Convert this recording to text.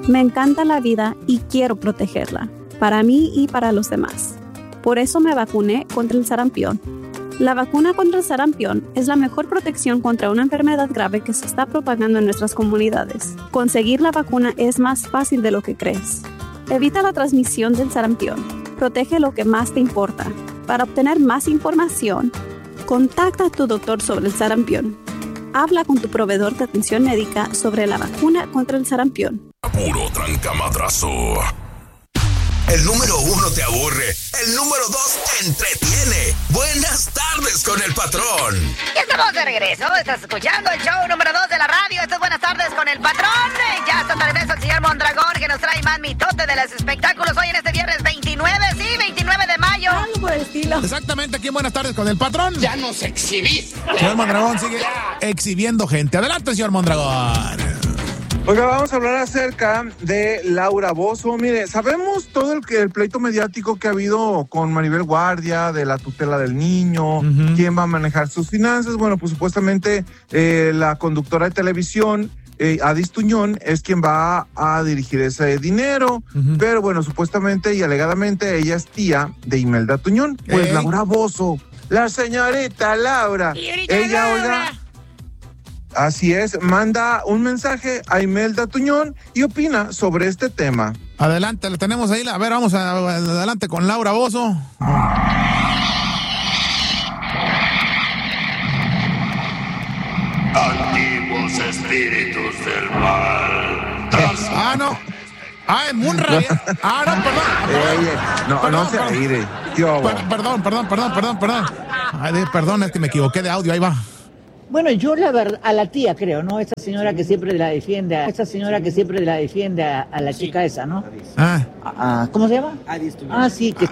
Me encanta la vida y quiero protegerla, para mí y para los demás. Por eso me vacuné contra el sarampión. La vacuna contra el sarampión es la mejor protección contra una enfermedad grave que se está propagando en nuestras comunidades. Conseguir la vacuna es más fácil de lo que crees. Evita la transmisión del sarampión. Protege lo que más te importa. Para obtener más información, contacta a tu doctor sobre el sarampión. Habla con tu proveedor de atención médica sobre la vacuna contra el sarampión. Puro trancamadrazo. El número 1 te aburre, el número 2 te entretiene. Buenas tardes con el patrón. Ya estamos de regreso, estás escuchando el show número 2 de la radio. Esto es Buenas tardes con el patrón. Ya está de regreso el señor Mondragón, que nos trae más mitote de los espectáculos hoy en este viernes 29, sí, 29 de mayo. Algo por el estilo. Exactamente, aquí en Buenas tardes con el patrón. Ya nos exhibiste. Señor Mondragón sigue exhibiendo gente. Adelante, señor Mondragón. Oiga, vamos a hablar acerca de Laura Bozzo. Mire, sabemos todo el pleito mediático que ha habido con Maribel Guardia, de la tutela del niño, quién va a manejar sus finanzas. Bueno, pues supuestamente la conductora de televisión, Adis Tuñón, es quien va a dirigir ese dinero, pero bueno, supuestamente y alegadamente ella es tía de Imelda Tuñón. Pues Laura Bozzo, la señorita Laura, ella, oiga... Así es, manda un mensaje a Imelda Tuñón y opina sobre este tema. Adelante, la tenemos ahí. A ver, vamos adelante con Laura Bozzo. Antiguos espíritus del mal. No. Es Munra. No se aire. Perdón. Perdón, es que me equivoqué de audio, ahí va. Bueno, yo la verdad, a la tía creo, ¿no? Esa señora que siempre la defiende, a la chica esa, ¿no? ¿Cómo se llama? Adis Tuñón. Sí, que